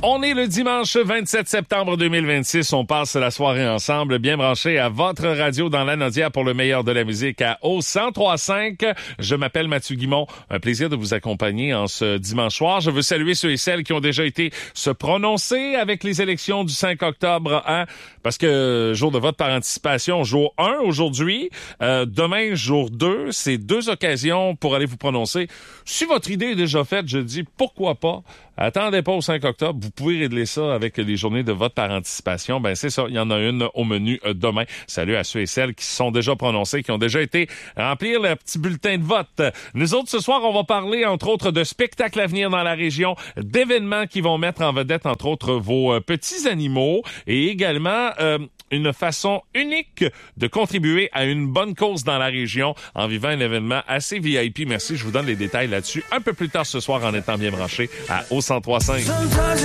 On est le dimanche 27 septembre 2026. On passe la soirée ensemble, bien branché à votre radio dans l'Anaudière pour le meilleur de la musique à O103.5. Je m'appelle Mathieu Guimont. Un plaisir de vous accompagner en ce dimanche soir. Je veux saluer ceux et celles qui ont déjà été se prononcer avec les élections du 5 octobre, parce que jour de vote par anticipation, jour 1 aujourd'hui. Demain, jour 2. C'est 2 occasions pour aller vous prononcer. Si votre idée est déjà faite, je dis pourquoi pas. Attendez pas au 5 octobre. Vous pouvez régler ça avec les journées de vote par anticipation. Ben, c'est ça. Il y en a une au menu demain. Salut à ceux et celles qui se sont déjà prononcés, qui ont déjà été remplir leur petit bulletin de vote. Nous autres, ce soir, on va parler, entre autres, de spectacles à venir dans la région, d'événements qui vont mettre en vedette, entre autres, vos petits animaux et également, une façon unique de contribuer à une bonne cause dans la région en vivant un événement assez VIP. Merci, je vous donne les détails là-dessus un peu plus tard ce soir en étant bien branché à O103.5.